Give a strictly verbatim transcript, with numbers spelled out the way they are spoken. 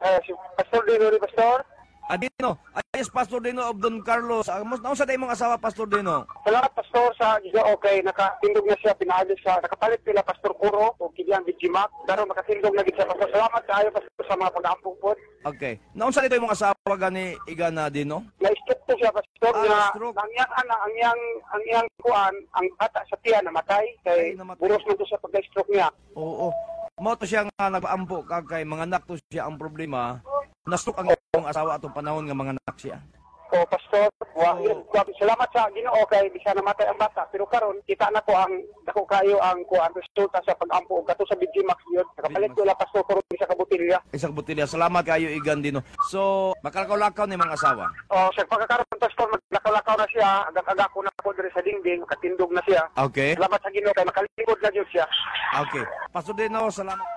Uh, si Pastor Dino, ni Pastor. Adino, ayos Pastor Dino of Don Carlos. Amos naon sa day mong asawa Pastor Dino? Salamat Pastor sa Giga okay, nakatindog na siya pinaagos sa nakapalit pila Pastor Kuro o kidyan Bijimak. Pero makatindog na gid siya Pastor. Salamat kaayo Pastor sa mga pag-ampong po. Okay. Naon sa dito imong asawa gani Igana Dino? Na-stroke to siya Pastor Ah, na stroke. ang iyang ana, ang iyang ang iyang kuan, ang bata sa tiyan namatay kay Ay, namatay. buros man to sa pagka-stroke niya. Oo. Mo to siya nga nagpaampo kay mga anak to siya ang problema. Nastok ang iyong asawa atong panahon nga mga anak siya. O Pastor, wa, Oo. wa, salamat sa Ginoo kay bisa namatay ang bata pero karon kita na ko ang dako kayo ang kuan resulta sa pag-ampo ug kato sa Bijimak yun. Nakapalit ko la Pastor Kuro sa kabutilya. Isang botilya. Salamat kayo Igan Dino. So, makalakaw-lakaw ni mga asawa. O sa pagkakaroon Pastor maglakaw-lakaw na siya, agak-agak ko na ko diri sa dingding, makatindog na siya. Okay. Salamat sa Ginoo kay makalikod na jud siya. Okay. Pastor Dino, salamat.